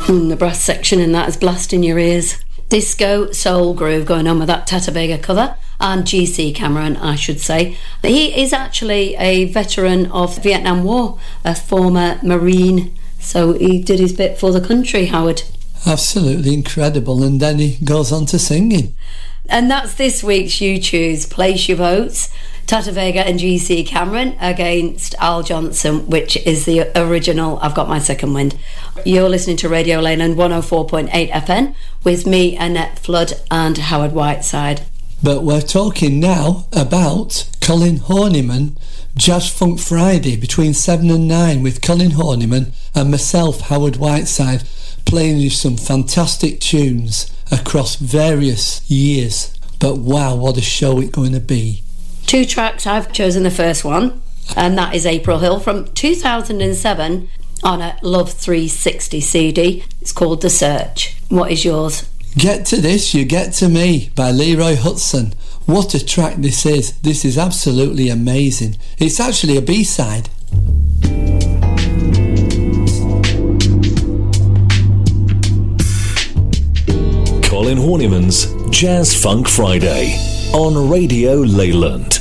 The brass section in that is blasting your ears. Disco soul groove going on with that Tata Vega cover, and GC Cameron, I should say. He is actually a veteran of the Vietnam War, a former Marine, so he did his bit for the country, Howard. Absolutely incredible, and then he goes on to singing. And that's this week's You Choose. Place your votes. Tata Vega and GC Cameron against Al Johnson, which is the original I've Got My Second Wind. You're listening to Radio Leyland 104.8 FM with me, Annette Flood, and Howard Whiteside. But we're talking now about Colin Horniman, Jazz Funk Friday between 7 and 9 with Colin Horniman and myself, Howard Whiteside, playing you some fantastic tunes across various years. But wow, what a show it's going to be. 2 tracks. I've chosen the first one, and that is April Hill from 2007 on a Love 360 CD. It's called The Search. What is yours? Get to This, You Get to Me by Leroy Hudson. What a track this is. This is absolutely amazing. It's actually a B-side. Colin Horniman's Jazz Funk Friday on Radio Leyland.